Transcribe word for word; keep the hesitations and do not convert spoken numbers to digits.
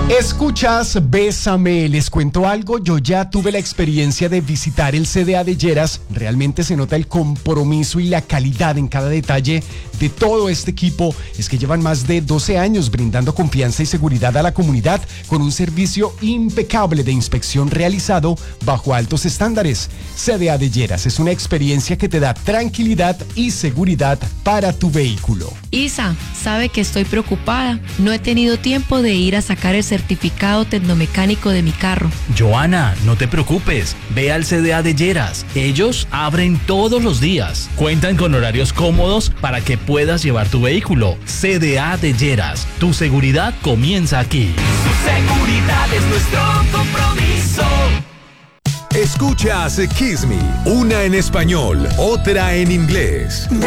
Escuchas Bésame, les cuento algo, yo ya tuve la experiencia de visitar el C D A de Lleras, realmente se nota el compromiso y la calidad en cada detalle de todo este equipo, es que llevan más de doce años brindando confianza y seguridad a la comunidad con un servicio impecable de inspección realizado bajo altos estándares. C D A de Lleras es una experiencia que te da tranquilidad y seguridad para tu vehículo. Isa, sabe que estoy preocupada, no he tenido tiempo de ir a sacar el certificado tecnomecánico de mi carro. Joana, no te preocupes, ve al C D A de Lleras. Ellos abren todos los días. Cuentan con horarios cómodos para que puedas llevar tu vehículo. C D A de Lleras, tu seguridad comienza aquí. Su seguridad es nuestro compromiso. Escuchas Kiss Me, una en español, otra en inglés.